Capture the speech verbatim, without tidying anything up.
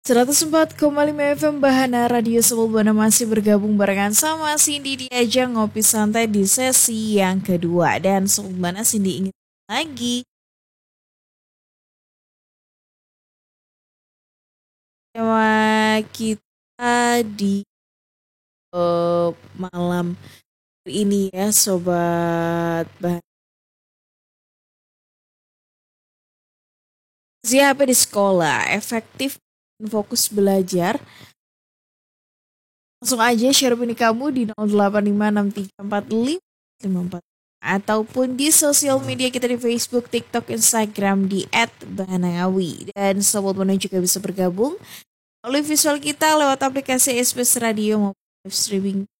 seratus empat koma lima F M Bahana Radio Sebel Buana masih bergabung barengan sama Cindy di ajang ngopi santai di sesi yang kedua. Dan Sebel Buana Cindy ingin lagi tema kita di uh, malam ini ya Sobat Bahana. Siapa di sekolah efektif dan fokus belajar? Langsung aja share opini kamu di nol delapan lima enam tiga empat lima lima empat ataupun di sosial media kita di Facebook, TikTok, Instagram di et bahanangawi. Dan Sobat Buana juga bisa bergabung melalui visual kita lewat aplikasi S B S Radio maupun live streaming